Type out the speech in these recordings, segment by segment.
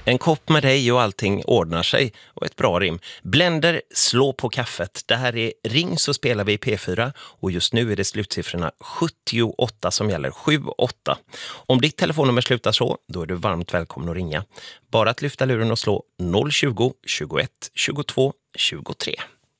En kopp med dig och allting ordnar sig. Och ett bra rim. Blender, slå på kaffet. Det här är Ring så spelar vi i P4. Och just nu är det slutsiffrorna 78 som gäller. 78. Om ditt telefonnummer slutar så, då är du varmt välkommen att ringa. Bara att lyfta luren och slå 020 21 22 23.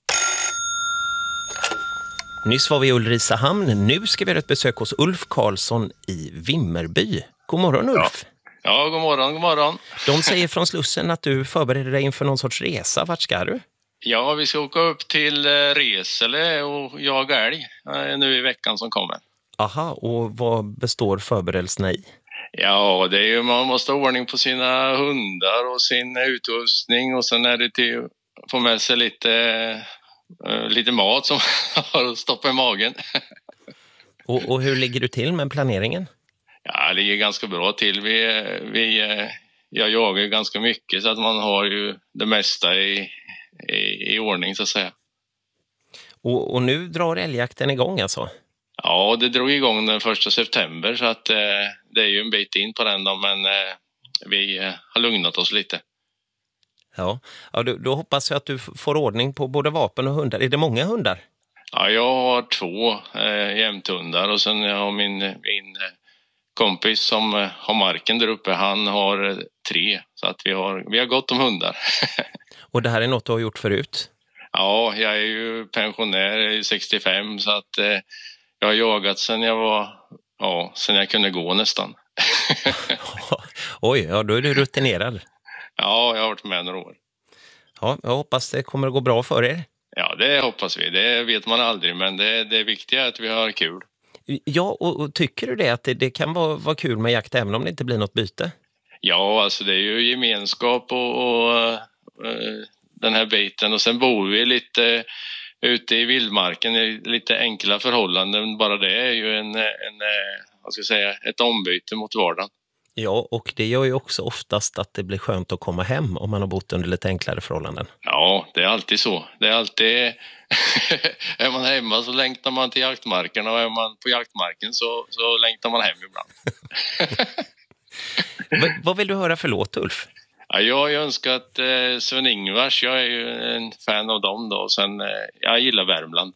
Nyss var vi i Ulricehamn. Nu ska vi göra ett besök hos Ulf Karlsson i Vimmerby. God morgon Ulf. Ja, god morgon, god morgon. De säger från Slussen att du förbereder dig inför någon sorts resa. Vart ska du? Ja, vi ska åka upp till Resele och jaga älg nu i veckan som kommer. Aha, och vad består förberedelserna i? Ja, det är ju, man måste ha ordning på sina hundar och sin utrustning och sen är det till att få med sig lite mat som har att stoppa i magen. Och hur ligger du till med planeringen? Ja, det ligger ganska bra till. Jag jagar ju ganska mycket så att man har ju det mesta i ordning så att säga. Och nu drar älgjakten igång alltså? Ja, det drog igång den 1 september så att det är ju en bit in på den då, men vi har lugnat oss lite. Ja, då hoppas jag att du får ordning på både vapen och hundar. Är det många hundar? Ja, jag har 2 jämthundar och sen har min kompis som har marken där uppe, han har 3. Så att vi har gott om hundar. Och det här är något du har gjort förut? Ja, jag är ju pensionär, jag är 65 så att jag har jagat sen jag kunde gå nästan. Oj, ja, då är du rutinerad. Ja, jag har varit med några år. Ja, jag hoppas det kommer att gå bra för er. Ja, det hoppas vi. Det vet man aldrig, men det viktiga är att vi har kul. Ja, och tycker du det att det kan vara kul med jakt även om det inte blir något byte? Ja, alltså det är ju gemenskap och den här biten. Och sen bor vi lite ute i vildmarken i lite enkla förhållanden. Bara det är ju ett ombyte mot vardagen. Ja, och det gör ju också oftast att det blir skönt att komma hem om man har bott under lite enklare förhållanden. Ja, det är alltid så. Det är alltid... är man hemma så längtar man till jaktmarken och är man på jaktmarken så längtar man hem ibland. Vad vill du höra för låt, Ulf? Ja, jag har ju önskat Sven-Ingvars. Jag är ju en fan av dem då. Sen, jag gillar Värmland.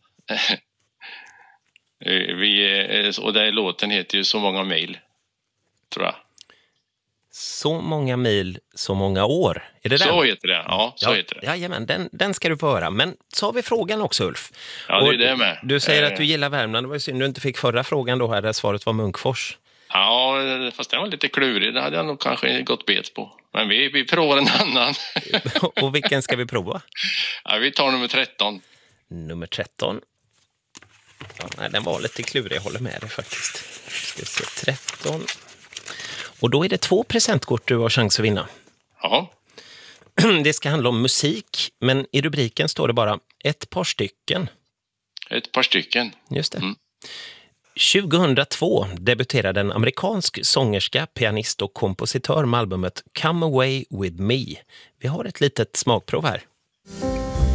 Och den låten heter ju Så många mil, tror jag. Så många mil, så många år. Är det den? Så heter det, ja. Så heter det. Jajamän, den ska du få höra. Men så har vi frågan också, Ulf. Ja, det är det med. Du säger att du gillar Värmland. Det var ju synd du inte fick förra frågan då här där svaret var Munkfors. Ja, fast den var lite klurig. Det hade jag nog kanske gått bet på. Men vi provar en annan. Och vilken ska vi prova? Ja, vi tar nummer 13. Nummer 13. Ja, nej, den var lite klurig, jag håller med dig faktiskt. Ska se, 13. Och då är det 2 presentkort du har chans att vinna. Ja. Det ska handla om musik, men i rubriken står det bara ett par stycken. Ett par stycken. Just det. 2002 debuterade en amerikansk sångerska, pianist och kompositör med albumet Come Away With Me. Vi har ett litet smakprov här.